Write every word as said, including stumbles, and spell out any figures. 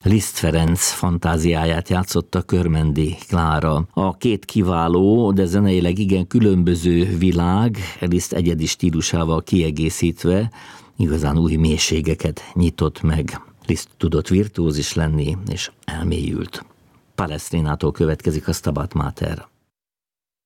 Liszt Ferenc fantáziáját játszotta Körmendi Klára. A két kiváló, de zeneileg igen különböző világ, Liszt egyedi stílusával kiegészítve, igazán új mélységeket nyitott meg. Liszt tudott virtuózis lenni, és elmélyült. Palesztrinától következik a Stabat Mater.